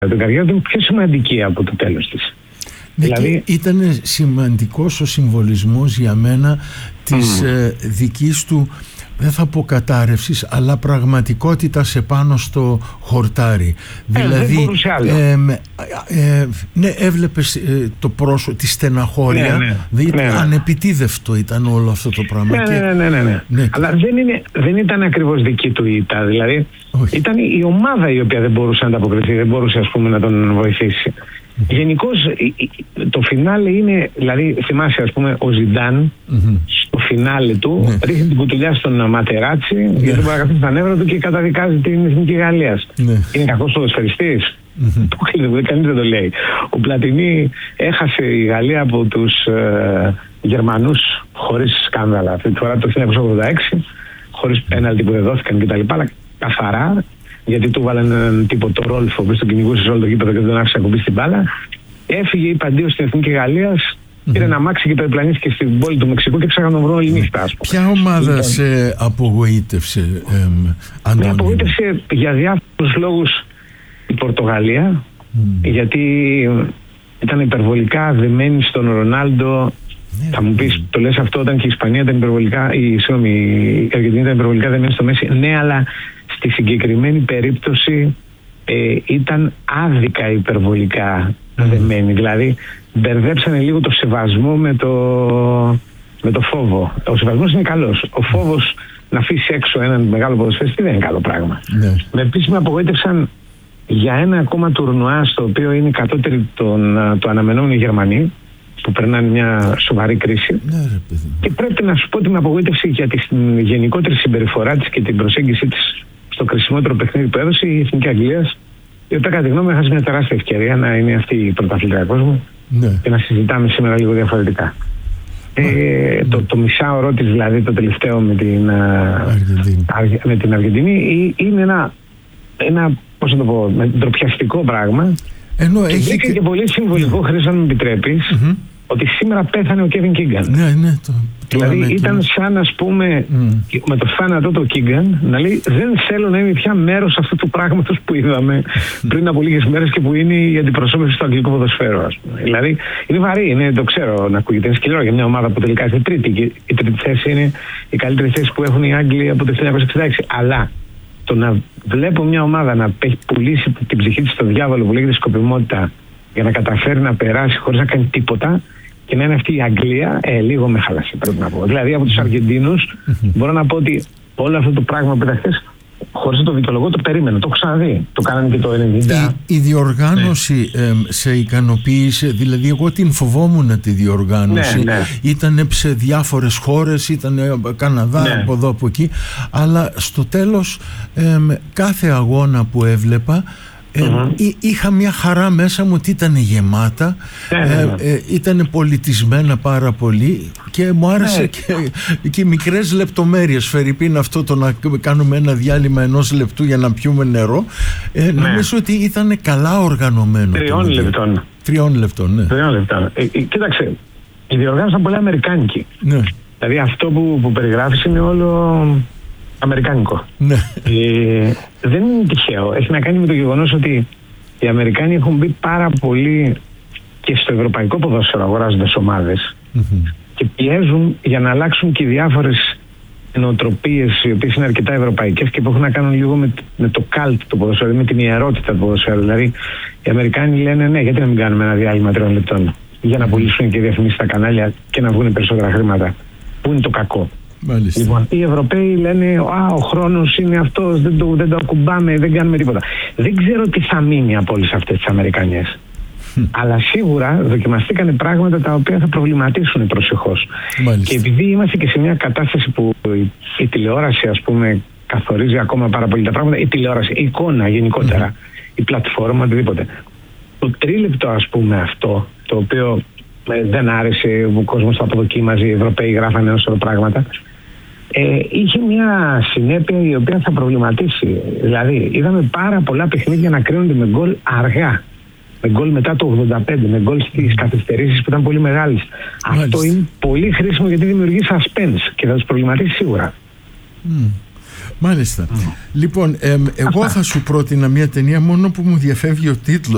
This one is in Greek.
την καριέρα του είναι πιο σημαντική από το τέλος της. Ναι, Δηλαδή ήταν σημαντικός ο συμβολισμός για μένα της δικής του, δεν θα πω κατάρρευσης, αλλά πραγματικότητας επάνω στο χορτάρι. Δηλαδή, δεν μπορούσε άλλο. Ναι, έβλεπες το πρόσωπο, τη στεναχώρια. Ανεπιτίδευτο ήταν όλο αυτό το πράγμα. Ναι. Αλλά δεν ήταν ακριβώς δική του η ήττα. Δηλαδή, ήταν η ομάδα η οποία δεν μπορούσε να ανταποκριθεί, δεν μπορούσε, ας πούμε, να τον βοηθήσει. Γενικώς το φινάλε είναι, δηλαδή θυμάσαι, ας πούμε, ο Ζιντάν στο φινάλε του ρίχνει την κουτουλιά στον Ματεράτσι γιατί μπορεί να καθίσει στα νεύρα του και καταδικάζει την Εθνική Γαλλίας. Είναι κακός ποδοσφαιριστής? Κανείς δεν το λέει. Ο Πλατινί έχασε η Γαλλία από τους Γερμανούς χωρίς σκάνδαλα αυτή τη φορά το 1986, χωρίς πέναλτι που δεν δόθηκαν κτλ. Αλλά καθαρά, γιατί του βάλαν έναν τύπο το Ρόλφο που τον κυνηγούσε σε όλο το γήπεδο και δεν τον άφησε να κουμπίσει στην μπάλα. Έφυγε, είπε αντίο στην Εθνική Γαλλίας, πήρε ένα αμάξι και περιπλανήθηκε στην πόλη του Μεξικού και ψάχναν να τον βρουν όλη νύχτα. Ποια ομάδα σε απογοήτευσε, Αντώνη? Με απογοήτευσε για διάφορους λόγους η Πορτογαλία, γιατί ήταν υπερβολικά δεμένη στον Ρονάλντο. Θα μου πεις, το λες αυτό όταν και η Ισπανία ήταν υπερβολικά, η Αργεντινή ήταν υπερβολικά δεμένη στο Μέση. Ναι, αλλά στη συγκεκριμένη περίπτωση ήταν άδικα υπερβολικά δεμένη. Δηλαδή μπερδέψανε λίγο το σεβασμό με το φόβο. Ο σεβασμός είναι καλός. Ο φόβος να αφήσει έξω έναν μεγάλο ποδοσφαιριστή δεν είναι καλό πράγμα. Με επίσης με απογοήτευσαν για ένα ακόμα τουρνουά στο οποίο είναι κατώτεροι το αναμενόμενο Γερμανοί, που περνάνε μια σοβαρή κρίση. Και πρέπει να σου πω ότι με απογοήτευσε για τη γενικότερη συμπεριφορά της και την προσέγγιση της στο κρισιμότερο παιχνίδι που έδωσε η Εθνική Αγγλίας, η οποία κατά τη γνώμη μου έχασε μια τεράστια ευκαιρία να είναι αυτή η πρωταθλήτρια κόσμου και να συζητάμε σήμερα λίγο διαφορετικά. Το μισάωρο της, δηλαδή το τελευταίο με την Αργεντινή, είναι ένα πώς να το πω, ντροπιαστικό πράγμα. Έχει και πολύ συμβολικό, Χρήστο, αν μου επιτρέπεις, ότι σήμερα πέθανε ο Κέβιν Κίγκαν. Δηλαδή ήταν σαν, ας πούμε, με το θάνατο του Κίγκαν να λέει δεν θέλω να είμαι πια μέρος αυτού του πράγματος που είδαμε πριν από λίγες μέρες και που είναι η αντιπροσώπευση στο αγγλικό ποδοσφαίρο, ας πούμε. Δηλαδή είναι βαρύ, το ξέρω να ακούγεται, είναι σκληρό για μια ομάδα που τελικά είναι τρίτη και η τρίτη θέση είναι η καλύτερη θέση που έχουν οι Άγγλοι από το 1966. Αλλά το να βλέπω μια ομάδα να έχει πουλήσει την ψυχή της στο διάβολο που λέγεται σκοπιμότητα για να καταφέρει να περάσει χωρίς να κάνει τίποτα και να είναι αυτή η Αγγλία, λίγο με χάλασε, πρέπει να πω. Δηλαδή από τους Αργεντίνους μπορώ να πω ότι όλο αυτό το πράγμα που ήταν χθες, χωρίς να το δικαιολογώ, το περίμενα, το έχω ξαναδεί. Το κάνανε και το 90. Η διοργάνωση σε ικανοποίησε? Δηλαδή εγώ την φοβόμουν τη διοργάνωση. Ήταν σε διάφορες χώρες, ήταν Καναδά, από εδώ από εκεί, αλλά στο τέλος κάθε αγώνα που έβλεπα είχα μια χαρά μέσα μου ότι ήταν γεμάτα, ήταν πολιτισμένα πάρα πολύ και μου άρεσε και οι μικρές λεπτομέρειες. Φερρυπίν αυτό το να κάνουμε ένα διάλειμμα 1 λεπτού για να πιούμε νερό, νομίζω ότι ήταν καλά οργανωμένο. 3 λεπτών. Κοίταξε, η διοργάνωση ήταν πολύ αμερικάνικη. Δηλαδή αυτό που περιγράφεις είναι όλο αμερικάνικο. Δεν είναι τυχαίο. Έχει να κάνει με το γεγονός ότι οι Αμερικάνοι έχουν μπει πάρα πολύ και στο ευρωπαϊκό ποδόσφαιρο αγοράζοντας ομάδες και πιέζουν για να αλλάξουν και διάφορες νοοτροπίες οι οποίες είναι αρκετά ευρωπαϊκές και που έχουν να κάνουν λίγο με το καλτ του ποδοσφαίρου, με την ιερότητα του ποδοσφαίρου. Δηλαδή οι Αμερικάνοι λένε ναι, γιατί να μην κάνουμε ένα διάλειμμα 3 λεπτών για να πουλήσουν και διαφημίσεις στα κανάλια και να βγουν περισσότερα χρήματα. Πού είναι το κακό? Λοιπόν, οι Ευρωπαίοι λένε ο χρόνος είναι αυτός, δεν το ακουμπάμε, δεν κάνουμε τίποτα. Δεν ξέρω τι θα μείνει από όλες αυτές τις Αμερικανιές. Αλλά σίγουρα δοκιμαστήκανε πράγματα τα οποία θα προβληματίσουν προσεχώς. Και επειδή είμαστε και σε μια κατάσταση που η τηλεόραση, ας πούμε, καθορίζει ακόμα πάρα πολύ τα πράγματα, η τηλεόραση, η εικόνα γενικότερα, η πλατφόρμα, οτιδήποτε. Το τρίλεπτο, ας πούμε, αυτό, το οποίο δεν άρεσε, ο κόσμος το αποδοκίμαζε, οι Ευρωπαίοι γράφανε ένα σωρό πράγματα, είχε μια συνέπεια η οποία θα προβληματίσει. Δηλαδή είδαμε πάρα πολλά παιχνίδια να κρίνονται με γκολ αργά, με γκολ μετά το 85, με γκολ στις καθυστερήσεις που ήταν πολύ μεγάλες. Αυτό είναι πολύ χρήσιμο γιατί δημιουργεί suspense και θα τους προβληματίσει σίγουρα. Μάλιστα. Λοιπόν, εγώ θα σου πρότεινα μια ταινία μόνο που μου διαφεύγει ο τίτλος.